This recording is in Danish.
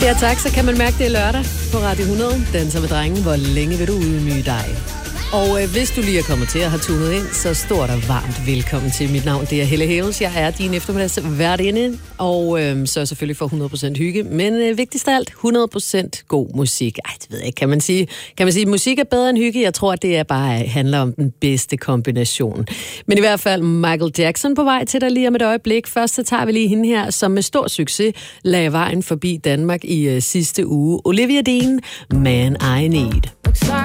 Ja tak, så kan man mærke, det er lørdag på Radio 100. Danser med drengen. Hvor længe vil du ydmyge dig? Og hvis du lige er kommet til at have tunet ind, så stort og varmt velkommen til. Mit navn det er Helle Havels. Jeg er din eftermiddags værtinde, og så selvfølgelig for 100% hygge. Men vigtigst af alt, 100% god musik. Ej, det ved jeg ikke. Kan man sige, at musik er bedre end hygge? Jeg tror, at det handler om den bedste kombination. Men i hvert fald Michael Jackson på vej til dig lige om et øjeblik. Først så tager vi lige hende her, som med stor succes lagde vejen forbi Danmark i sidste uge. Olivia Dean, Man I Need.